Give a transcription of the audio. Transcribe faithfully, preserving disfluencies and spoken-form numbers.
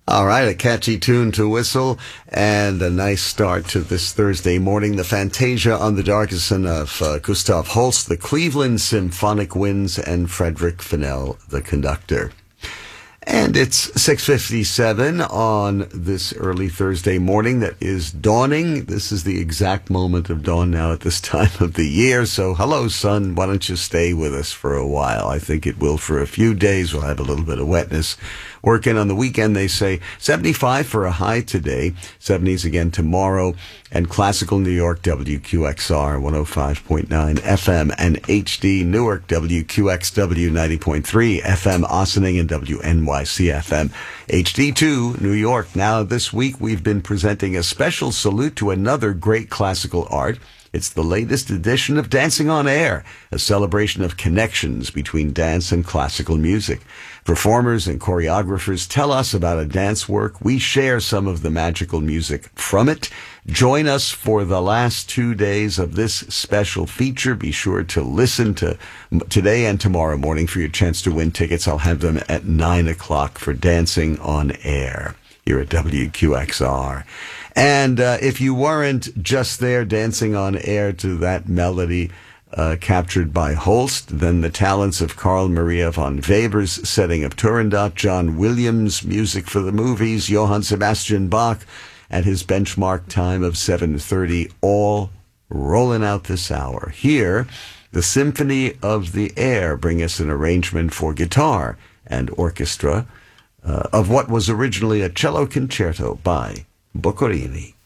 All right, a catchy tune to whistle and a nice start to this Thursday morning. The Fantasia on the Darkison of uh, Gustav Holst, the Cleveland Symphonic Winds, and Frederick Fennell, the conductor. And it's six fifty-seven on this early Thursday morning that is dawning. This is the exact moment of dawn now at this time of the year. So hello, sun. Why don't you stay with us for a while? I think it will for a few days. We'll have a little bit of wetness. Working on the weekend, they say seventy-five for a high today, seventies again tomorrow, and classical New York, W Q X R one oh five point nine F M, and H D Newark, W Q X W ninety point three F M, Ossining, and W N Y C F M, H D two New York. Now, this week we've been presenting a special salute to another great classical art. It's the latest edition of Dancing on Air, a celebration of connections between dance and classical music. Performers and choreographers tell us about a dance work. We share some of the magical music from it. Join us for the last two days of this special feature. Be sure to listen to today and tomorrow morning for your chance to win tickets. I'll have them at nine o'clock for Dancing on Air here at W Q X R. And uh, if you weren't just there dancing on air to that melody uh, captured by Holst, then the talents of Carl Maria von Weber's setting of Turandot, John Williams' music for the movies, Johann Sebastian Bach at his benchmark time of seven thirty, all rolling out this hour. Here, the Symphony of the Air bring us an arrangement for guitar and orchestra uh, of what was originally a cello concerto by Boccherini.